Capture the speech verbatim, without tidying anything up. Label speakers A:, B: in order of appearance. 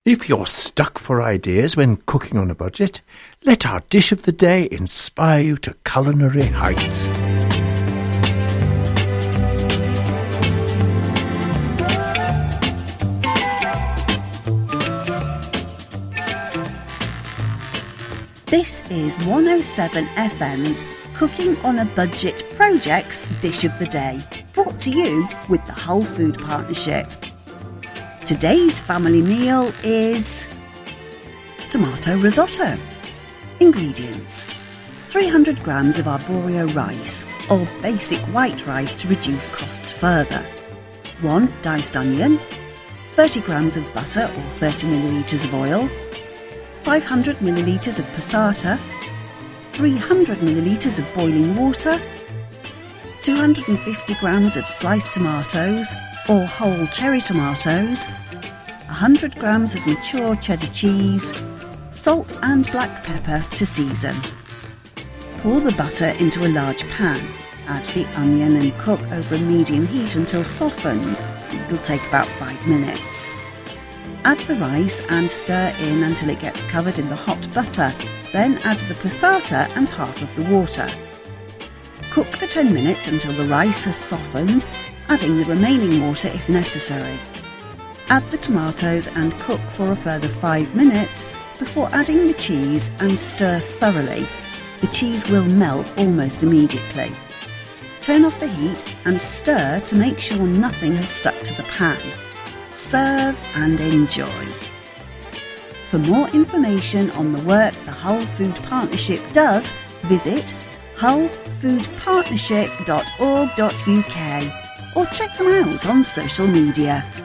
A: If you're stuck for ideas when cooking on a budget, let our dish of the day inspire you to culinary heights.
B: This is one oh seven F M's Cooking on a Budget Project's Dish of the Day, brought to you with the Whole Food Partnership. Today's family meal is tomato risotto. Ingredients: three hundred grams of arborio rice, or basic white rice to reduce costs further, one diced onion, thirty grams of butter or thirty millilitres of oil, five hundred millilitres of passata, three hundred millilitres of boiling water, two hundred fifty grams of sliced tomatoes or whole cherry tomatoes, one hundred grams of mature cheddar cheese, salt and black pepper to season. Pour the butter into a large pan. Add the onion and cook over a medium heat until softened. It will take about five minutes. Add the rice and stir in until it gets covered in the hot butter. Then add the passata and half of the water. Cook for ten minutes until the rice has softened, adding the remaining water if necessary. Add the tomatoes and cook for a further five minutes before adding the cheese and stir thoroughly. The cheese will melt almost immediately. Turn off the heat and stir to make sure nothing has stuck to the pan. Serve and enjoy. For more information on the work the Whole Food Partnership does, visit whole food partnership dot org dot U K or check them out on social media.